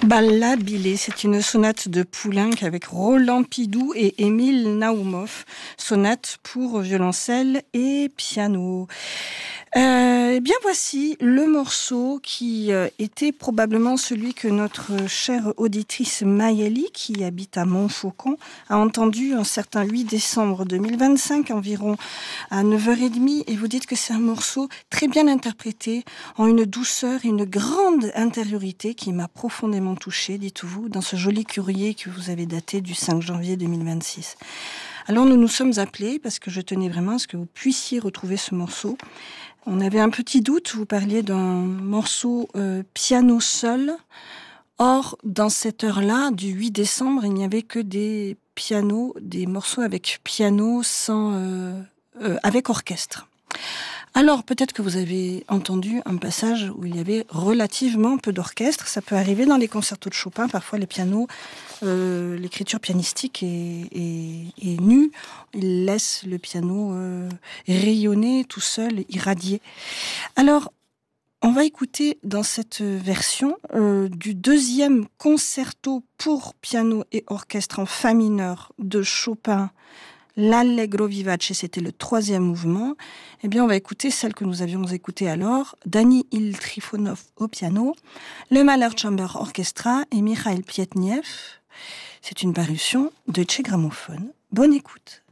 Ballabilé, c'est une sonate de Poulenc avec Roland Pidou et Émile Naoumov, sonate pour violoncelle et piano. Eh bien voici le morceau qui était probablement celui que notre chère auditrice Maëlie, qui habite à Montfaucon, a entendu un certain 8 décembre 2025 environ à 9h30, et vous dites que c'est un morceau très bien interprété, en une douceur et une grande intériorité qui m'a profondément touchée, dites-vous, dans ce joli courrier que vous avez daté du 5 janvier 2026. Alors nous nous sommes appelés parce que je tenais vraiment à ce que vous puissiez retrouver ce morceau. On avait un petit doute, vous parliez d'un morceau piano seul. Or, dans cette heure-là, du 8 décembre, il n'y avait que des pianos, des morceaux avec piano avec orchestre. Alors, peut-être que vous avez entendu un passage où il y avait relativement peu d'orchestre. Ça peut arriver dans les concertos de Chopin. Parfois, les pianos, l'écriture pianistique est nue. Il laisse le piano rayonner tout seul, irradier. Alors, on va écouter dans cette version du deuxième concerto pour piano et orchestre en fa mineur de Chopin, l'Allegro vivace, c'était le 3e mouvement. Eh bien, on va écouter celle que nous avions écoutée alors, Danil Trifonov au piano, le Mahler Chamber Orchestra et Mikhail Pietniev. C'est une parution de Deutsche Grammophon. Bonne écoute.